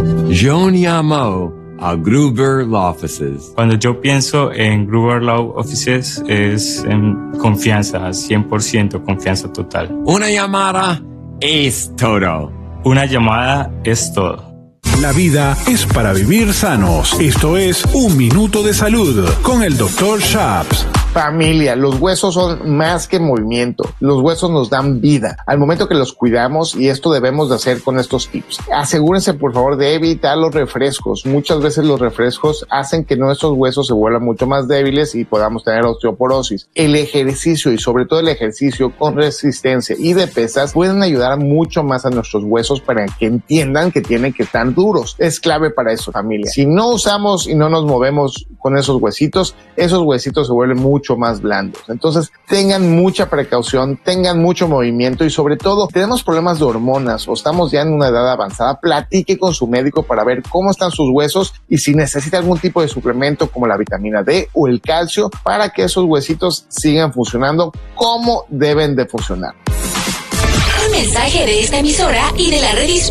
John llamó a Gruber Law Offices. Cuando yo pienso en Gruber Law Offices es en confianza, 100% confianza total. Una llamada es todo. Una llamada es todo. La vida es para vivir sanos. Esto es Un Minuto de Salud con el Dr. Shaps. Familia, los huesos son más que movimiento. Los huesos nos dan vida al momento que los cuidamos, y esto debemos de hacer con estos tips. Asegúrense por favor de evitar los refrescos. Muchas veces los refrescos hacen que nuestros huesos se vuelvan mucho más débiles y podamos tener osteoporosis. El ejercicio, y sobre todo el ejercicio con resistencia y de pesas, pueden ayudar mucho más a nuestros huesos para que entiendan que tienen que estar duros. Es clave para eso, familia. Si no usamos y no nos movemos con esos huesitos se vuelven mucho más blandos. Entonces, tengan mucha precaución, tengan mucho movimiento, y sobre todo, tenemos problemas de hormonas o estamos ya en una edad avanzada, platique con su médico para ver cómo están sus huesos y si necesita algún tipo de suplemento como la vitamina D o el calcio para que esos huesitos sigan funcionando como deben de funcionar. Un mensaje de esta emisora y de la red